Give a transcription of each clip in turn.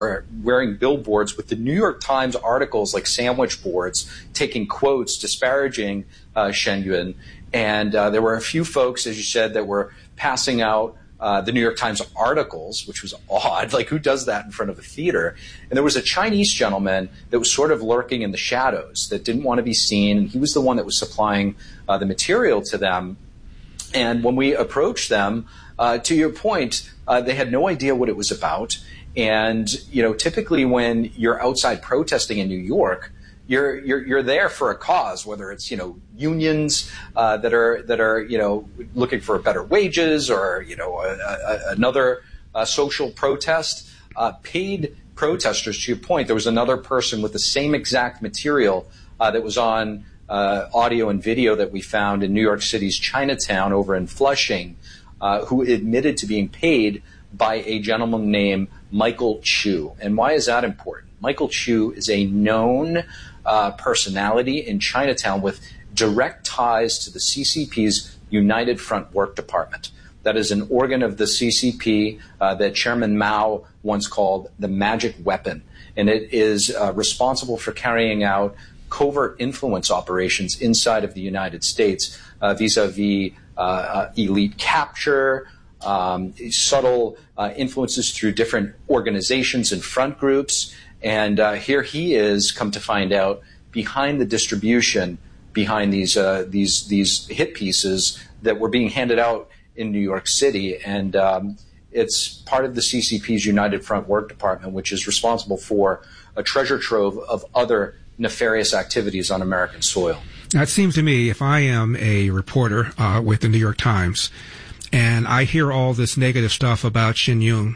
wearing billboards with the New York Times articles like sandwich boards, taking quotes disparaging Shen Yun. And there were a few folks, as you said, that were passing out the New York Times articles, which was odd. Like, who does that in front of a theater? And there was a Chinese gentleman that was sort of lurking in the shadows that didn't want to be seen. And he was the one that was supplying the material to them. And when we approached them, to your point, they had no idea what it was about. And, you know, typically when you're outside protesting in New York, you're there for a cause, whether it's, you know, unions that are you know, looking for better wages, or, you know, another social protest. Paid protesters, to your point, there was another person with the same exact material that was on audio and video that we found in New York City's Chinatown over in Flushing, who admitted to being paid by a gentleman named Michael Chu. And why is that important? Michael Chu is a known personality in Chinatown with direct ties to the CCP's United Front Work Department. That is an organ of the CCP that Chairman Mao once called the magic weapon. And it is responsible for carrying out covert influence operations inside of the United States vis-a-vis elite capture, subtle influences through different organizations and front groups. And here he is, come to find out, behind the distribution, behind these hit pieces that were being handed out in New York City. And it's part of the CCP's United Front Work Department, which is responsible for a treasure trove of other nefarious activities on American soil. Now, it seems to me, if I am a reporter with the New York Times, and I hear all this negative stuff about Shen Yun,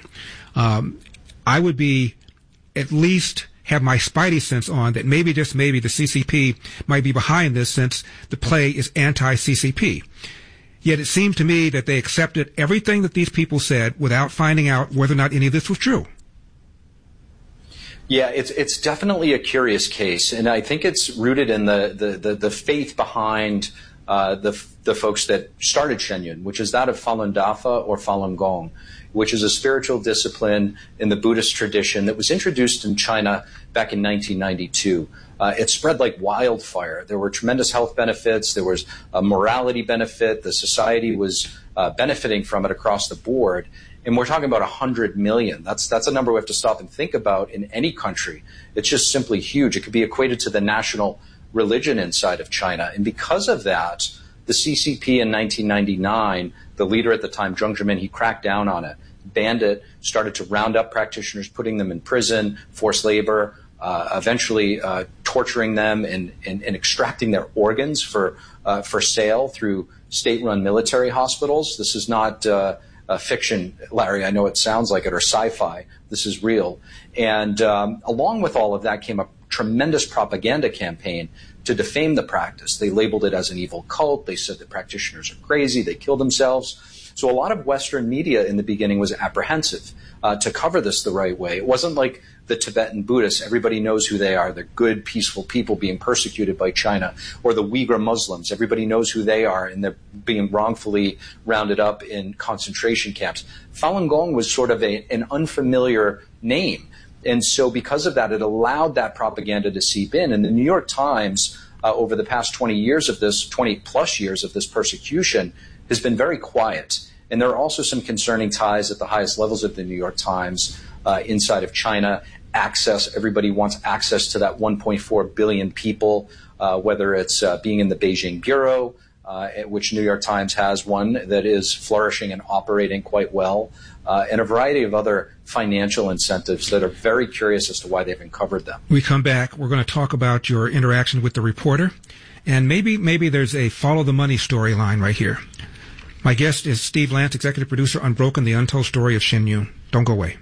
I would be at least have my spidey sense on that maybe, just maybe, the CCP might be behind this, since the play is anti-CCP. Yet it seemed to me that they accepted everything that these people said without finding out whether or not any of this was true. Yeah, it's definitely a curious case, and I think it's rooted in the faith behind the folks that started Shen Yun, which is that of Falun Dafa or Falun Gong, which is a spiritual discipline in the Buddhist tradition that was introduced in China back in 1992. It spread like wildfire. There were tremendous health benefits. There was a morality benefit. The society was benefiting from it across the board. And we're talking about 100 million. That's a number we have to stop and think about in any country. It's just simply huge. It could be equated to the national religion inside of China. And because of that, the CCP in 1999, the leader at the time, Jiang Zemin, he cracked down on it, banned it, started to round up practitioners, putting them in prison, forced labor, eventually torturing them and extracting their organs for sale through state-run military hospitals. This is not fiction, Larry. I know it sounds like it, or sci-fi. This is real. And along with all of that came a tremendous propaganda campaign to defame the practice. They labeled it as an evil cult. They said that practitioners are crazy. They kill themselves. So a lot of Western media in the beginning was apprehensive to cover this the right way. It wasn't like the Tibetan Buddhists. Everybody knows who they are. They're good, peaceful people being persecuted by China. Or the Uyghur Muslims. Everybody knows who they are, and they're being wrongfully rounded up in concentration camps. Falun Gong was sort of an unfamiliar name. And so because of that, it allowed that propaganda to seep in. And the New York Times, over the past 20 plus years of this persecution, has been very quiet. And there are also some concerning ties at the highest levels of the New York Times inside of China. Everybody wants access to that 1.4 billion people, whether it's being in the Beijing Bureau, which New York Times has one that is flourishing and operating quite well, and a variety of other financial incentives that are very curious as to why they've uncovered them. We come back, we're going to talk about your interaction with the reporter, and maybe there's a follow the money storyline right here. My guest is Steve Lance, executive producer, Unbroken, the untold story of Shen Yun. Don't go away.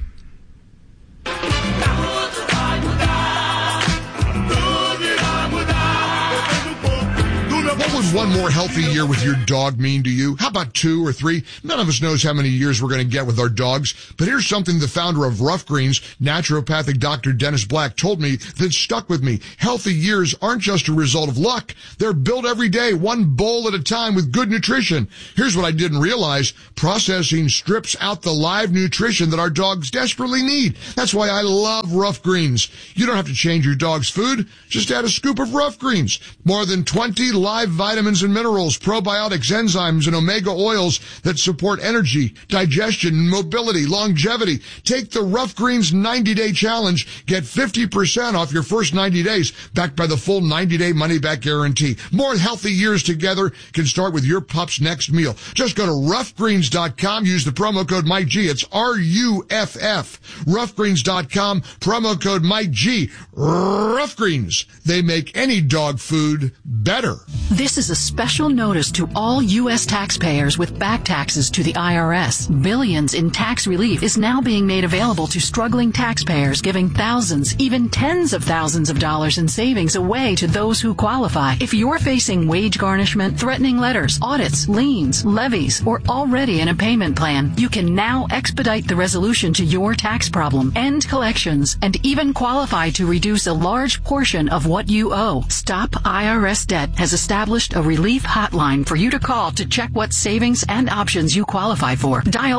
What was does one more healthy year with your dog mean to you? How about 2 or 3? None of us knows how many years we're going to get with our dogs, but here's something the founder of Rough Greens, naturopathic Dr. Dennis Black, told me that stuck with me. Healthy years aren't just a result of luck. They're built every day, one bowl at a time with good nutrition. Here's what I didn't realize. Processing strips out the live nutrition that our dogs desperately need. That's why I love Rough Greens. You don't have to change your dog's food. Just add a scoop of Rough Greens. More than 20 live vitamins and minerals, probiotics, enzymes, and omega oils that support energy, digestion, mobility, longevity. Take the Rough Greens 90-day challenge. Get 50% off your first 90 days, backed by the full 90-day money-back guarantee. More healthy years together can start with your pup's next meal. Just go to roughgreens.com. Use the promo code Mike G. It's RUFF. Roughgreens.com. Promo code Mike G. Rough Greens. They make any dog food better. This is a special notice to all U.S. taxpayers with back taxes to the IRS. Billions in tax relief is now being made available to struggling taxpayers, giving thousands, even tens of thousands of dollars in savings away to those who qualify. If you're facing wage garnishment, threatening letters, audits, liens, levies, or already in a payment plan, you can now expedite the resolution to your tax problem, end collections, and even qualify to reduce a large portion of what you owe. Stop IRS Debt has established a relief hotline for you to call to check what savings and options you qualify for. Dial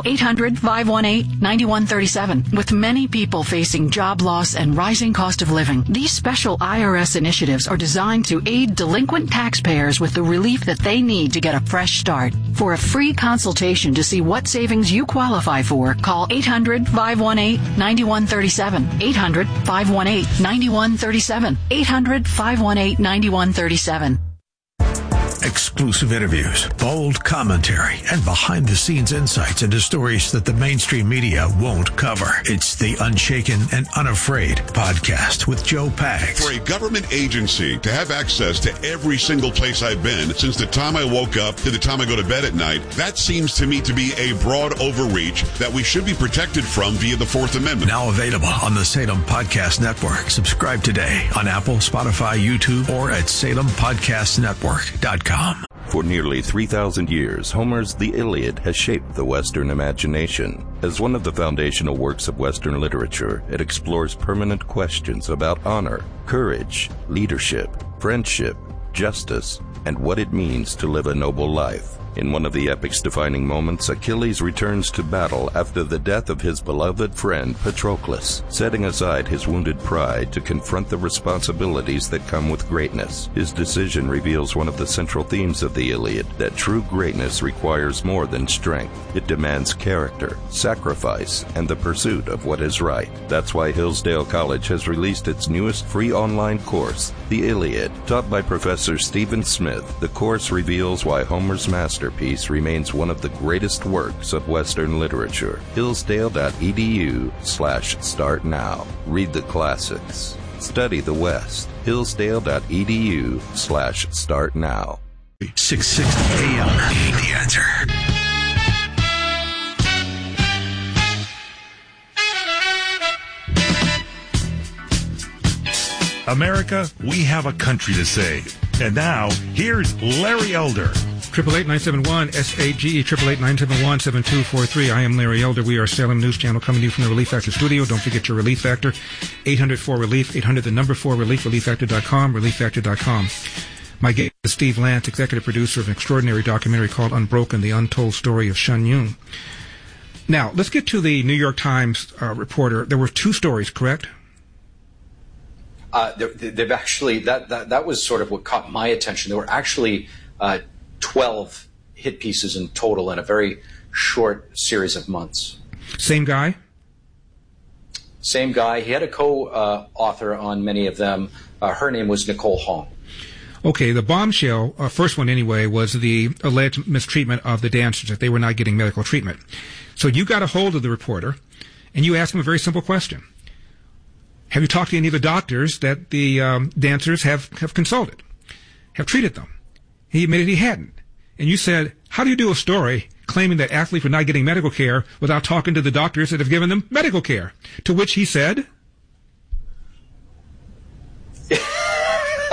800-518-9137. With many people facing job loss and rising cost of living, these special IRS initiatives are designed to aid delinquent taxpayers with the relief that they need to get a fresh start. For a free consultation to see what savings you qualify for, call 800-518-9137. 800-518-9137. 800-518-9137. Exclusive interviews, bold commentary, and behind-the-scenes insights into stories that the mainstream media won't cover. It's the Unshaken and Unafraid podcast with Joe Pags. For a government agency to have access to every single place I've been since the time I woke up to the time I go to bed at night, that seems to me to be a broad overreach that we should be protected from via the Fourth Amendment. Now available on the Salem Podcast Network. Subscribe today on Apple, Spotify, YouTube, or at SalemPodcastNetwork.com. For nearly 3,000 years, Homer's The Iliad has shaped the Western imagination. As one of the foundational works of Western literature, it explores permanent questions about honor, courage, leadership, friendship, justice, and what it means to live a noble life. In one of the epic's defining moments, Achilles returns to battle after the death of his beloved friend Patroclus, setting aside his wounded pride to confront the responsibilities that come with greatness. His decision reveals one of the central themes of the Iliad, that true greatness requires more than strength. It demands character, sacrifice, and the pursuit of what is right. That's why Hillsdale College has released its newest free online course, The Iliad. Taught by Professor Stephen Smith, the course reveals why Homer's masterpiece remains one of the greatest works of Western literature. Hillsdale.edu/start now. Read the classics. Study the West. Hillsdale.edu/start now. 660 AM. The Answer. America, we have a country to save. And now, here's Larry Elder. 888-971-SAGE, 888-971-7243. I am Larry Elder. We are Salem News Channel coming to you from the Relief Factor studio. Don't forget your Relief Factor, 800-4RELIEF, 800-4RELIEF, ReliefFactor.com, ReliefFactor.com. My guest is Steve Lance, executive producer of an extraordinary documentary called Unbroken, The Untold Story of Shen Yun. Now, let's get to the New York Times reporter. There were 2 stories, correct? They've actually, that was sort of what caught my attention. There were actually 12 hit pieces in total in a very short series of months. Same guy? Same guy. He had a co-author on many of them. Her name was Nicole Hong. Okay, the bombshell, first one anyway, was the alleged mistreatment of the dancers, that they were not getting medical treatment. So you got a hold of the reporter, and you asked him a very simple question. Have you talked to any of the doctors that the dancers have consulted, have treated them? He admitted he hadn't. And you said, how do you do a story claiming that athletes were not getting medical care without talking to the doctors that have given them medical care? To which he said...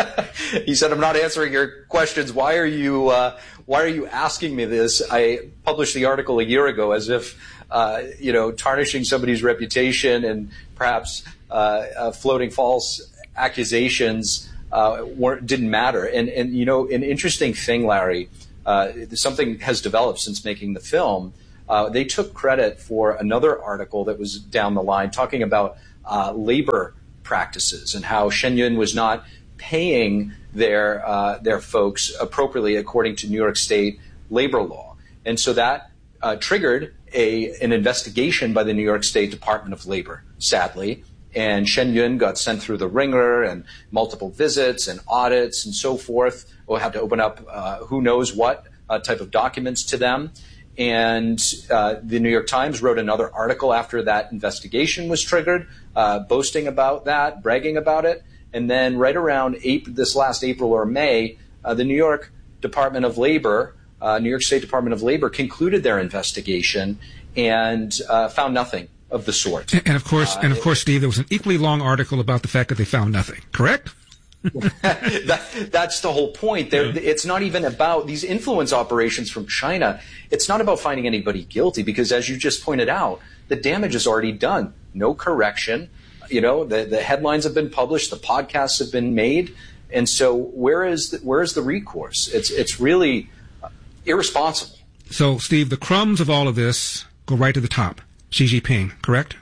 He said, "I'm not answering your questions. Why are you asking me this? I published the article a year ago as if, tarnishing somebody's reputation and perhaps floating false accusations didn't matter." And an interesting thing, Larry, something has developed since making the film. They took credit for another article that was down the line talking about labor practices and how Shenyun was not paying their folks appropriately according to New York State labor law. And so that triggered an investigation by the New York State Department of Labor, sadly. And Shenyun got sent through the ringer and multiple visits and audits and so forth. We'll have to open up who knows what type of documents to them. And the New York Times wrote another article after that investigation was triggered, boasting about that, bragging about it. And then right around this last April or May, the New York Department of Labor, New York State Department of Labor concluded their investigation and found nothing of the sort. And of course, Steve, there was an equally long article about the fact that they found nothing, correct? That's the whole point. It's not even about these influence operations from China. It's not about finding anybody guilty because, as you just pointed out, the damage is already done. No correction. The headlines have been published. The podcasts have been made. And so where is the recourse? It's really irresponsible. So, Steve, the crumbs of all of this go right to the top. Xi Jinping, correct?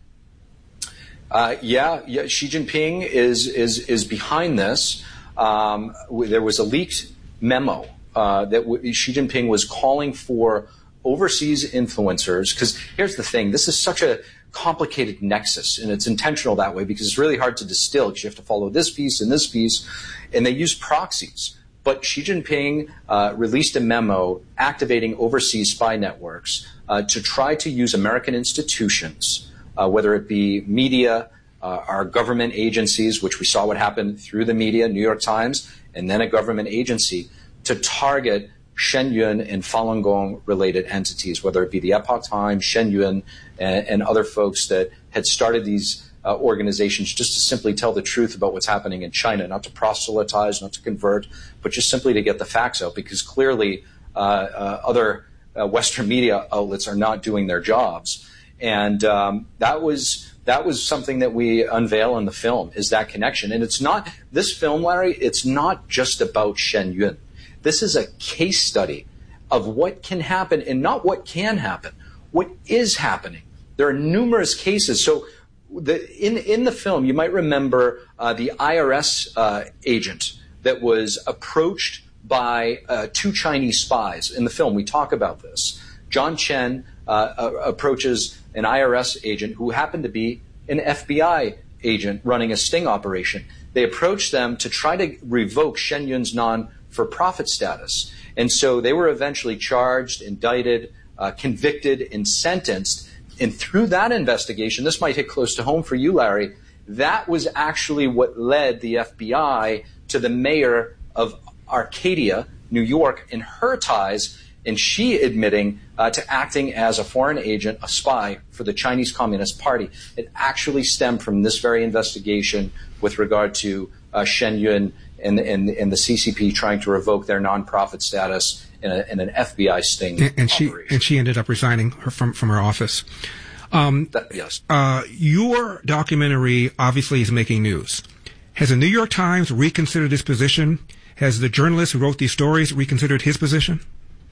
Yeah. Xi Jinping is behind this. There was a leaked memo that Xi Jinping was calling for overseas influencers. Because here's the thing: this is such a complicated nexus, and it's intentional that way because it's really hard to distill. Because you have to follow this piece and this piece, and they use proxies. But Xi Jinping released a memo activating overseas spy networks to try to use American institutions, whether it be media, our government agencies, which we saw what happened through the media, New York Times, and then a government agency, to target Shenyun and Falun Gong related entities, whether it be the Epoch Times, Shenyun, and other folks that had started these organizations just to simply tell the truth about what's happening in China, not to proselytize, not to convert, but just simply to get the facts out, because clearly other Western media outlets are not doing their jobs. And that was something that we unveil in the film, is that connection. And it's not, this film, Larry, it's not just about Shenyun. This is a case study of what can happen, and not what can happen, what is happening. There are numerous cases. So in the film, you might remember the IRS agent that was approached by two Chinese spies. In the film, we talk about this. John Chen approaches an IRS agent who happened to be an FBI agent running a sting operation. They approached them to try to revoke Shenyun's non-for-profit status. And so they were eventually charged, indicted, convicted, and sentenced. And through that investigation, this might hit close to home for you, Larry, that was actually what led the FBI to the mayor of Arcadia, New York, and her ties, and she admitting to acting as a foreign agent, a spy for the Chinese Communist Party. It actually stemmed from this very investigation with regard to Shenyun and the CCP trying to revoke their nonprofit status in an FBI sting operation. And she ended up resigning from her office. Yes. Your documentary obviously is making news. Has the New York Times reconsidered its position? Has the journalist who wrote these stories reconsidered his position?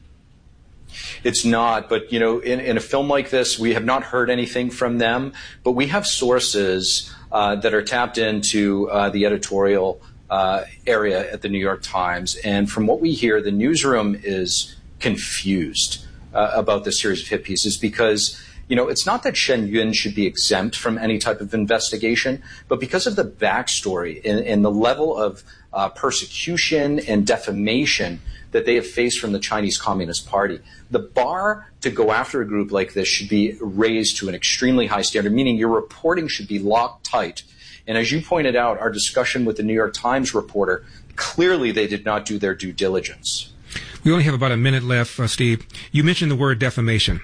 It's not, but in a film like this, we have not heard anything from them, but we have sources that are tapped into the editorial area at the New York Times, and from what we hear, the newsroom is confused about this series of hit pieces because it's not that Shenyun should be exempt from any type of investigation, but because of the backstory and the level of persecution and defamation that they have faced from the Chinese Communist Party. The bar to go after a group like this should be raised to an extremely high standard, meaning your reporting should be locked tight. And as you pointed out, our discussion with the New York Times reporter, clearly they did not do their due diligence. We only have about a minute left, Steve. You mentioned the word defamation.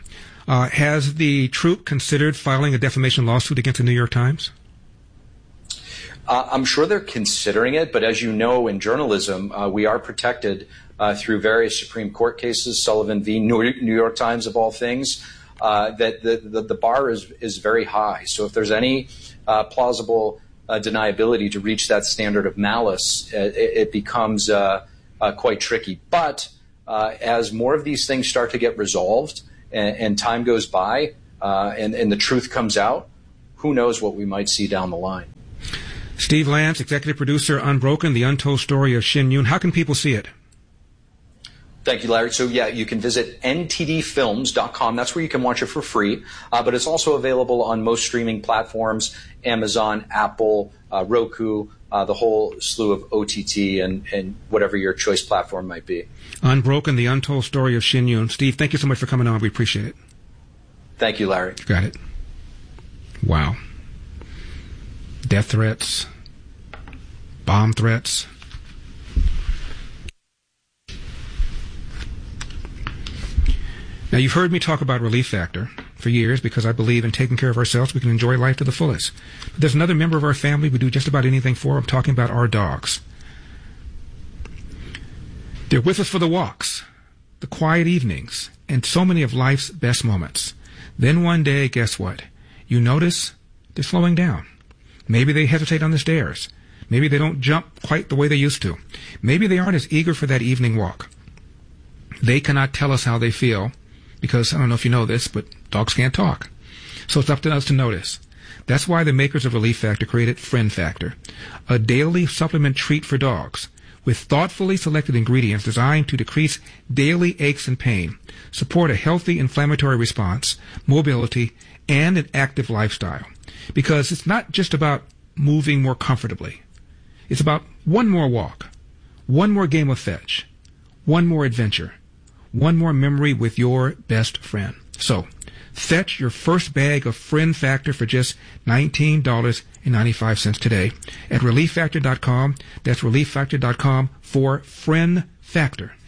Has the troop considered filing a defamation lawsuit against the New York Times? I'm sure they're considering it, but as you know, in journalism, we are protected through various Supreme Court cases, Sullivan v. New York Times of all things, that the bar is very high. So if there's any plausible deniability to reach that standard of malice, it becomes quite tricky. But as more of these things start to get resolved and time goes by and the truth comes out, who knows what we might see down the line. Steve Lance, executive producer, Unbroken, The Untold Story of Shin Yun. How can people see it? Thank you, Larry. So, yeah, you can visit ntdfilms.com. That's where you can watch it for free. But it's also available on most streaming platforms, Amazon, Apple, Roku, the whole slew of OTT and whatever your choice platform might be. Unbroken, The Untold Story of Shin Yun. Steve, thank you so much for coming on. We appreciate it. Thank you, Larry. Got it. Wow. Death threats, bomb threats. Now, you've heard me talk about Relief Factor for years because I believe in taking care of ourselves. We can enjoy life to the fullest. But there's another member of our family we do just about anything for. I'm talking about our dogs. They're with us for the walks, the quiet evenings, and so many of life's best moments. Then one day, guess what? You notice they're slowing down. Maybe they hesitate on the stairs. Maybe they don't jump quite the way they used to. Maybe they aren't as eager for that evening walk. They cannot tell us how they feel because, I don't know if you know this, but dogs can't talk. So it's up to us to notice. That's why the makers of Relief Factor created Friend Factor, a daily supplement treat for dogs with thoughtfully selected ingredients designed to decrease daily aches and pain, support a healthy inflammatory response, mobility, and an active lifestyle. Because it's not just about moving more comfortably. It's about one more walk, one more game of fetch, one more adventure, one more memory with your best friend. So, fetch your first bag of Friend Factor for just $19.95 today at ReliefFactor.com. That's ReliefFactor.com for Friend Factor.